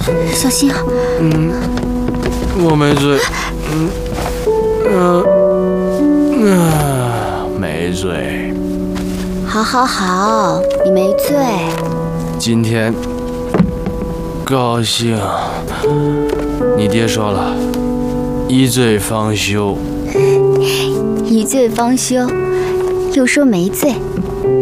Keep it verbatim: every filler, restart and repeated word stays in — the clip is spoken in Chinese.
小心啊！ 嗯，我没醉。嗯，呃，呃，没醉。 好，好，好，你没醉。 今天高兴。你爹说了，一醉方休。 一醉方休，又说没醉。